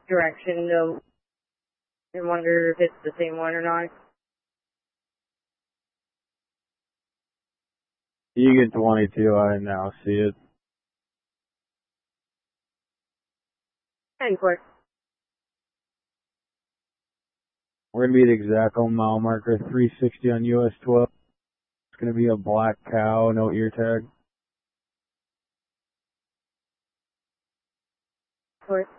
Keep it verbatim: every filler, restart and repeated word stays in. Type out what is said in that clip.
direction to and wonder if it's the same one or not. You get twenty-two, I now see it. ten court. We're going to be at Exaco mile marker three sixty on U S twelve. It's going to be a black cow, no ear tag. Court.